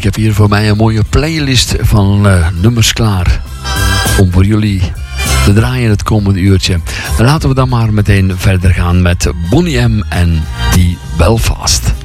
Ik heb hier voor mij een mooie playlist van nummers klaar. Om voor jullie te draaien het komende uurtje. Dan laten we dan maar meteen verder gaan met Boney M en die Belfast.